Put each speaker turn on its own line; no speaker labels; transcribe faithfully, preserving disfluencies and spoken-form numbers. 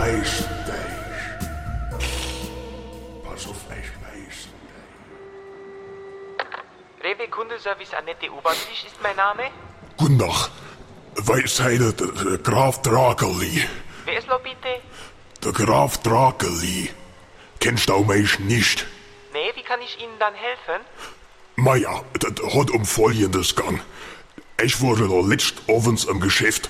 weiß dich. Pass auf, ich weiß dich.
Rewe Kundenservice Annette Obertisch ist mein Name.
Guten Tag. Weiß heide der, der Graf Drakeli.
Wer ist noch bitte?
Der Graf Drakeli. Kennst du mich nicht?
Nee, wie kann ich Ihnen dann helfen?
Maja, das hat um Folgendes gegangen. Ich wurde da letzt abends im Geschäft